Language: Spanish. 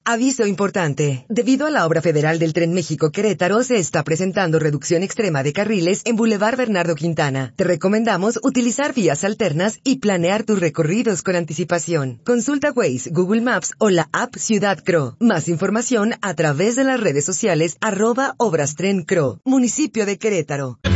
Aviso importante. Debido a la obra federal del Tren México-Querétaro, se está presentando reducción extrema de carriles en Boulevard Bernardo Quintana. Te recomendamos utilizar vías alternas y planear tus recorridos con anticipación. Consulta Waze, Google Maps o la app Ciudad Cro. Más información a través de las redes sociales @Obras Tren Cro. Municipio de Querétaro.